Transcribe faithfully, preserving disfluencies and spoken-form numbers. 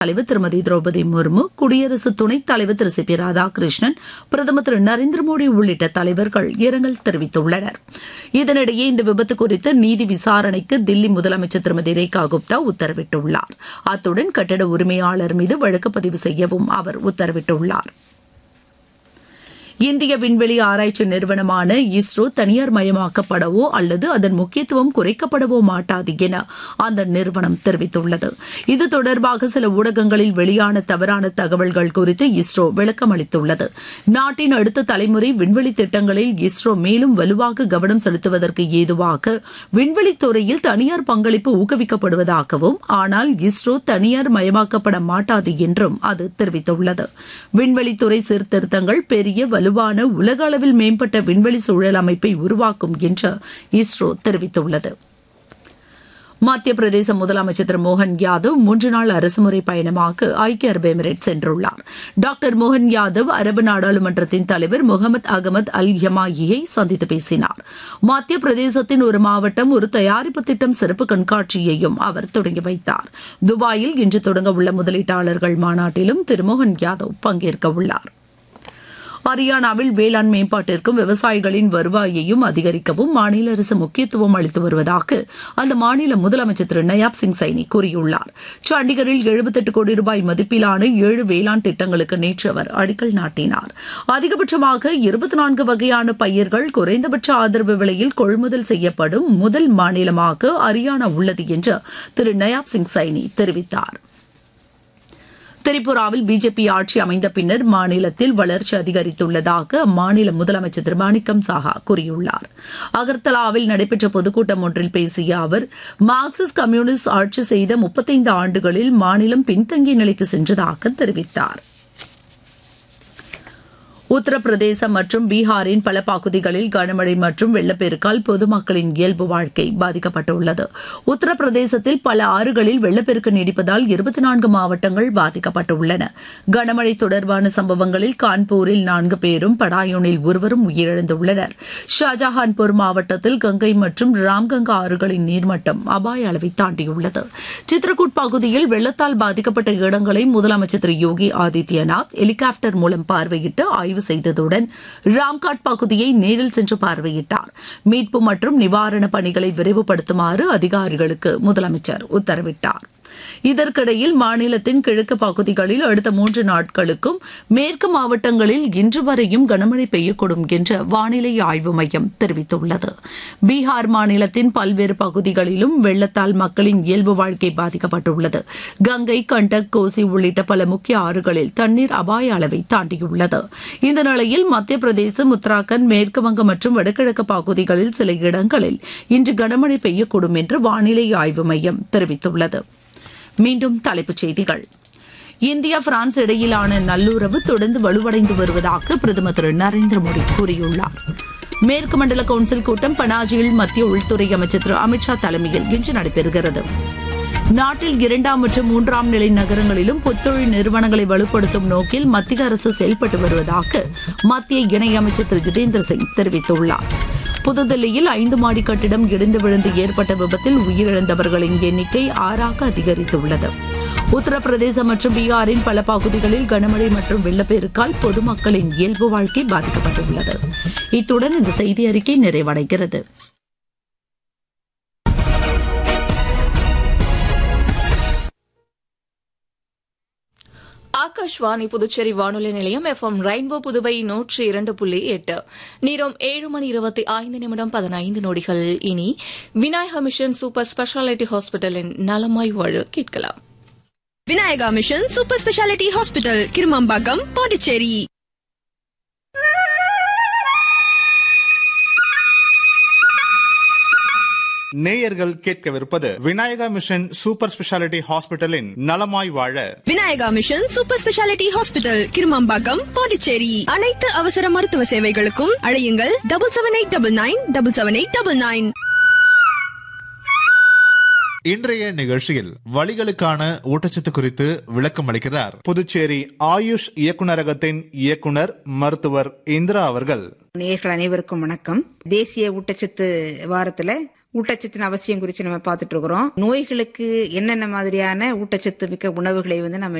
தலைவர் திருமதி திரௌபதி முர்மு, குடியரசு துணைத் தலைவர் திரு சி பி ராதாகிருஷ்ணன், பிரதமர் திரு நரேந்திர மோடி உள்ளிட்ட தலைவர்கள் இரங்கல் தெரிவித்துள்ளனர். இதனிடையே இந்த விபத்து குறித்து நீதி விசாரணைக்கு தில்லி முதலமைச்சர் திருமதி ரேகா குப்தா உத்தரவிட்டுள்ளார். அத்துடன் கட்டட உரிமையாளர் மீது வழக்கு பதிவு செய்யவும் அவர் உத்தரவிட்டுள்ளார். இந்திய விண்வெளி ஆராய்ச்சி நிறுவனமான இஸ்ரோ தனியார் மயமாக்கப்படவோ அல்லது அதன் முக்கியத்துவம் குறைக்கப்படவோ மாட்டாது என அந்த நிறுவனம் தெரிவித்துள்ளது. இது தொடர்பாக சில ஊடகங்களில் வெளியான தவறான தகவல்கள் குறித்து இஸ்ரோ விளக்கம் அளித்துள்ளது. நாட்டின் அடுத்த தலைமுறை விண்வெளி திட்டங்களில் இஸ்ரோ மேலும் வலுவாக கவனம் செலுத்துவதற்கு ஏதுவாக விண்வெளித்துறையில் தனியார் பங்களிப்பு ஊக்குவிக்கப்படுவதாகவும், ஆனால் இஸ்ரோ தனியார் மயமாக்கப்பட மாட்டாது என்றும் அது தெரிவித்துள்ளது. விண்வெளித்துறை சீர்திருத்தங்கள் பெரிய வலு உலக அளவில் மேம்பட்ட விண்வெளி சூழல் அமைப்பை உருவாக்கும் என்று இஸ்ரோ தெரிவித்துள்ளது. மத்திய பிரதேச முதலமைச்சர் திரு மோகன் யாதவ் மூன்று நாள் அரசுமுறை பயணமாக ஐக்கிய அரபு எமிரேட் சென்றுள்ளார். டாக்டர் மோகன் யாதவ் அரபு நாடாளுமன்றத்தின் தலைவர் முகமது அகமது அல் யமாயியை சந்தித்து பேசினார். மத்திய பிரதேசத்தின் ஒரு மாவட்டம் ஒரு தயாரிப்பு திட்டம் சிறப்பு கண்காட்சியையும் அவர் தொடங்கி வைத்தார். துபாயில் இன்று தொடங்க உள்ள முதலீட்டாளர்கள் மாநாட்டிலும் திரு மோகன் யாதவ் பங்கேற்க உள்ளார். ஹரியானாவில் வேளாண் மேம்பாட்டிற்கும் விவசாயிகளின் வருவாயையும் அதிகரிக்கவும் மாநில அரசு முக்கியத்துவம் அளித்து வருவதாக அந்த மாநில முதலமைச்சர் திரு நயாப் சிங் சைனி கூறியுள்ளார். சண்டிகரில் எழுபத்தெட்டு கோடி ரூபாய் மதிப்பிலான ஏழு வேளாண் திட்டங்களுக்கு நேற்று அவர் அடிக்கல் நாட்டினார். அதிகபட்சமாக இருபத்தி நான்கு வகையான பயிர்கள் குறைந்தபட்ச ஆதரவு விலையில் கொள்முதல் செய்யப்படும் முதல் மாநிலமாக ஹரியானா உள்ளது என்று திரு நயாப் சிங் சைனி தெரிவித்தார். திரிபுராவில் பிஜேபி ஆட்சி அமைந்த பின்னர் மாநிலத்தில் வளர்ச்சி அதிகரித்துள்ளதாக அம்மாநில முதலமைச்சர் திரு மாணிக்கம் சாஹா கூறியுள்ளார். அகர்தலாவில் நடைபெற்ற பொதுக்கூட்டம் ஒன்றில் பேசிய அவர், மார்க்சிஸ்ட் கம்யூனிஸ்ட் ஆட்சி செய்த முப்பத்தைந்து ஆண்டுகளில் மாநிலம் பின்தங்கிய நிலைக்கு சென்றதாக தெரிவித்தார். உத்தரப்பிரதேசம் மற்றும் பீகாரின் பல பகுதிகளில் கனமழை மற்றும் வெள்ளப்பெருக்கால் பொதுமக்களின் இயல்பு வாழ்க்கை பாதிக்கப்பட்டுள்ளது. உத்தரப்பிரதேசத்தில் பல ஆறுகளில் வெள்ளப்பெருக்கு நீடிப்பதால் இருபத்தி நான்கு மாவட்டங்கள் பாதிக்கப்பட்டுள்ளன. கனமழை தொடர்பான சம்பவங்களில் கான்பூரில் நான்கு பேரும் படாயூனில் ஒருவரும் உயிரிழந்துள்ளனர். ஷாஜஹான்பூர் மாவட்டத்தில் கங்கை மற்றும் ராம்கங்கா ஆறுகளின் நீர்மட்டம் அபாய அளவை தாண்டியுள்ளது. சித்ரகூட் பகுதியில் வெள்ளத்தால் பாதிக்கப்பட்ட இடங்களை முதலமைச்சர் திரு யோகி ஆதித்யநாத் ஹெலிகாப்டர் மூலம் பார்வையிட்டு ஆய்வு செய்ததுடன் ராம்காட் பகுதியை நேரில் சென்று பார்வையிட்டார். மீட்பு மற்றும் நிவாரணப் பணிகளை விரைவுபடுத்துமாறு அதிகாரிகளுக்கு முதலமைச்சர் உத்தரவிட்டார். இதற்கிடையில் மாநிலத்தின் கிழக்கு பகுதிகளில் அடுத்த மூன்று நாட்களுக்கும் மேற்கு மாவட்டங்களில் இன்று வரையும் கனமழை பெய்யக்கூடும் என்று வானிலை ஆய்வு மையம் தெரிவித்துள்ளது. பீகார் மாநிலத்தின் பல்வேறு பகுதிகளிலும் வெள்ளத்தால் மக்களின் இயல்பு வாழ்க்கை பாதிக்கப்பட்டுள்ளது. கங்கை, கண்டக், கோசி உள்ளிட்ட பல முக்கிய ஆறுகளில் தண்ணீர் அபாய அளவை தாண்டியுள்ளது. இந்த நிலையில் மத்திய பிரதேசம், உத்தராகண்ட், மேற்குவங்கம் மற்றும் வடகிழக்கு பகுதிகளில் சில இடங்களில் இன்று கனமழை பெய்யக்கூடும் என்று வானிலை ஆய்வு மையம் தெரிவித்துள்ளது. மீண்டும் தலைப்புச் செய்திகள். இந்தியா பிரான்ஸ் இடையிலான நல்லுறவு தொடர்ந்து வலுவடைந்து வருவதாக பிரதமர் திரு நரேந்திர மோடி கூறியுள்ளார். மேற்கு மண்டல கவுன்சில் கூட்டம் பனாஜியில் மத்திய உள்துறை அமைச்சர் திரு அமித்ஷா தலைமையில் இன்று நடைபெறுகிறது. நாட்டில் இரண்டாம் மற்றும் மூன்றாம் நிலை நகரங்களிலும் புத்தொழில் நிறுவனங்களை வலுப்படுத்தும் நோக்கில் மத்திய அரசு செயல்பட்டு வருவதாக மத்திய இணையமைச்சர் திரு ஜிதேந்திர சிங் தெரிவித்துள்ளார். புதுதில்லியில் ஐந்து மாடி கட்டிடம் இடிந்து விழுந்து ஏற்பட்ட விபத்தில் உயிரிழந்தவர்களின் எண்ணிக்கை ஆறாக அதிகரித்துள்ளது. உத்தரப்பிரதேசம் மற்றும் பீகாரின் பல பகுதிகளில் கனமழை மற்றும் வெள்ளப்பெருக்கால் பொதுமக்களின் இயல்பு வாழ்க்கை பாதிக்கப்பட்டுள்ளது. இத்துடன் இந்த செய்தி அறிக்கை நிறைவடைகிறது. ஆகாஷ்வாணி புதுச்சேரி வானொலி நிலையம் எஃப் எம் ரெயின்போ புதுவை நூற்றி இரண்டு புள்ளி எட்டு. நேரம் ஏழு மணி இருபத்தி ஐந்து நிமிடம் பதினைந்து நொடிகள். இனி விநாயகா மிஷன் சூப்பர் ஸ்பெஷாலிட்டி ஹாஸ்பிட்டலின் நலமாய் வாழ கேட்கலாம். Vinayaka mission super speciality hospital, Kirumampakkam, Pondicherry. நேயர்கள் கேட்கவிருப்பது விநாயகா மிஷன் சூப்பர் ஸ்பெஷாலிட்டி ஹாஸ்பிட்டலின் நலமாய் வாழ. Vinayaka mission super speciality hospital, Kirumampakkam, Pondicherry. அனைத்து அவசர மருத்துவ சேவைகளுக்கும் அழையுங்கள் double seven eight double nine double seven eight double nine. இன்றைய நிகழ்ச்சியில் வலிகளுக்கான ஊட்டச்சத்து குறித்து விளக்கம் அளிக்கிறார் புதுச்சேரி ஆயுஷ் இயக்குநரகத்தின் இயக்குனர் மருத்துவர் இந்திரா அவர்கள். நேயர்கள் அனைவருக்கும் வணக்கம். தேசிய ஊட்டச்சத்து வாரத்துல ஊட்டச்சத்தின் அவசியம் குறித்து நம்ம பார்த்துட்டு இருக்கிறோம். நோய்களுக்கு என்னென்ன மாதிரியான ஊட்டச்சத்து மிக்க உணவுகளை வந்து நம்ம